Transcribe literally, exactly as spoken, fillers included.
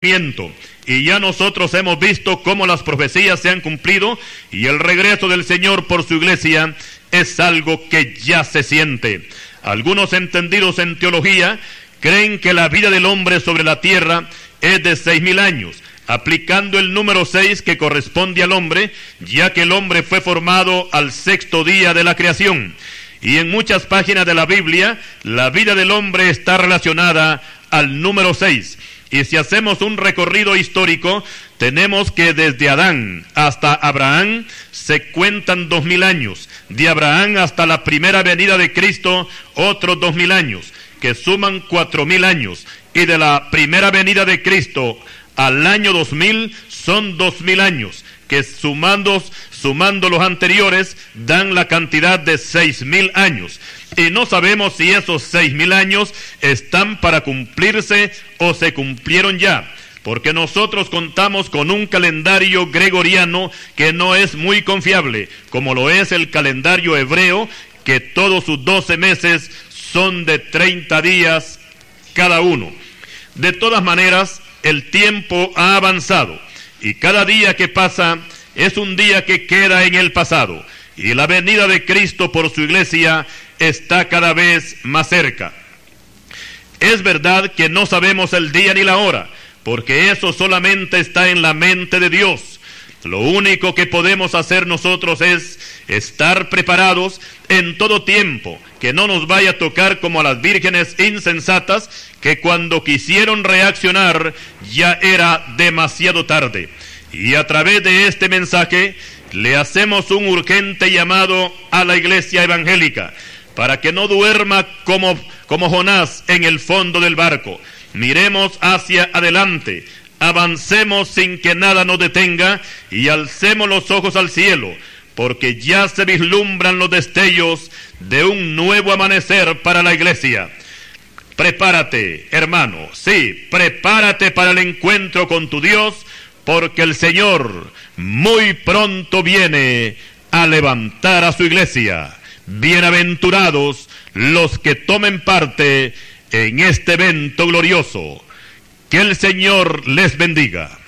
Y ya nosotros hemos visto cómo las profecías se han cumplido y el regreso del Señor por su iglesia es algo que ya se siente. Algunos entendidos en teología creen que la vida del hombre sobre la tierra es de seis mil años, aplicando el número seis que corresponde al hombre, ya que el hombre fue formado al sexto día de la creación. Y en muchas páginas de la Biblia, la vida del hombre está relacionada al número seis. Y si hacemos un recorrido histórico, tenemos que desde Adán hasta Abraham se cuentan dos mil años. De Abraham hasta la primera venida de Cristo, otros dos mil años, que suman cuatro mil años. Y de la primera venida de Cristo al año dos mil son dos mil años, que sumando, sumando los anteriores dan la cantidad de seis mil años. Y no sabemos si esos seis mil años están para cumplirse o se cumplieron ya, porque nosotros contamos con un calendario gregoriano que no es muy confiable, como lo es el calendario hebreo, que todos sus doce meses son de treinta días cada uno. De todas maneras, el tiempo ha avanzado, y cada día que pasa es un día que queda en el pasado, y la venida de Cristo por su iglesia está cada vez más cerca. Es verdad que no sabemos el día ni la hora, porque eso solamente está en la mente de Dios. Lo único que podemos hacer nosotros es estar preparados en todo tiempo, que no nos vaya a tocar como a las vírgenes insensatas, que cuando quisieron reaccionar ya era demasiado tarde. Y a través de este mensaje le hacemos un urgente llamado a la iglesia evangélica, para que no duerma como, como Jonás en el fondo del barco. Miremos hacia adelante, avancemos sin que nada nos detenga y alcemos los ojos al cielo, porque ya se vislumbran los destellos de un nuevo amanecer para la iglesia. Prepárate, hermano, sí, prepárate para el encuentro con tu Dios, porque el Señor muy pronto viene a levantar a su iglesia. Bienaventurados los que tomen parte en este evento glorioso. Que el Señor les bendiga.